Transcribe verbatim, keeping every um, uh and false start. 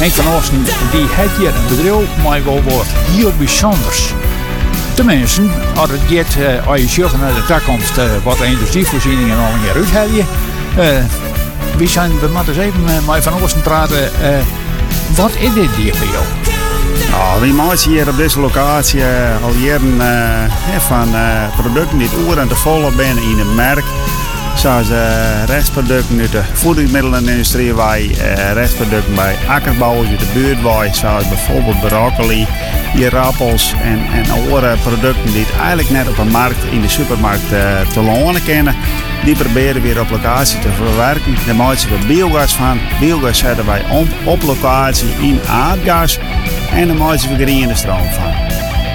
Henk van Oosten die heeft hier een bedrijf, maar wel wat heel bijzonders. Tenminste, als het gaat, uh, als je zorgt naar de toekomst uh, wat de industrievoorzieningen al een jaar uithalen. Uh, we zijn, we moeten eens even uh, met Van Oosten praten. Uh, wat is dit hier voor jou? Nou, we maken hier op deze locatie uh, al jaren uh, van uh, producten die het oer en te volle binnen in de merk. Zoals uh, restproducten uit de voedingsmiddelenindustrie, wij, uh, restproducten bij akkerbouwers uit de buurt, wij, zoals bijvoorbeeld broccoli, hier appels en, en andere producten die het eigenlijk net op de markt, in de supermarkt uh, te lonen kennen. Die proberen we weer op locatie te verwerken. Daar maken we biogas van. Biogas zetten wij om op locatie in aardgas en daar maken we groene stroom van.